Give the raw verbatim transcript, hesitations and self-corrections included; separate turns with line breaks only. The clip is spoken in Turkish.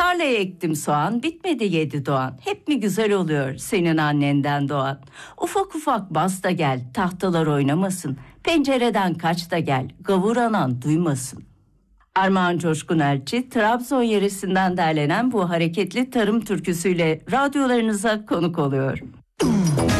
Tarlaya ektim soğan, bitmedi yedi doğan. Hep mi güzel oluyor senin annenden doğan? Ufak ufak bas da gel, tahtalar oynamasın. Pencereden kaç da gel, gavur anan duymasın. Armağan Coşkun Elçi, Trabzon yöresinden derlenen bu hareketli tarım türküsüyle radyolarınıza konuk oluyor.